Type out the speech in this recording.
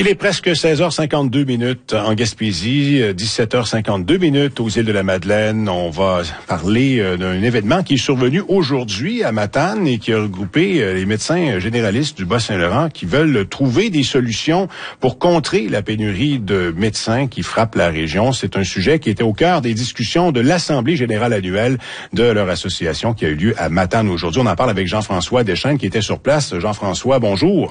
Il est presque 16h52 en Gaspésie, 17h52 aux îles de la Madeleine. On va parler d'un événement qui est survenu aujourd'hui à Matane et qui a regroupé les médecins généralistes du Bas-Saint-Laurent qui veulent trouver des solutions pour contrer la pénurie de médecins qui frappe la région. C'est un sujet qui était au cœur des discussions de l'Assemblée générale annuelle de leur association qui a eu lieu à Matane aujourd'hui. On en parle avec Jean-François Deschênes qui était sur place. Jean-François, bonjour.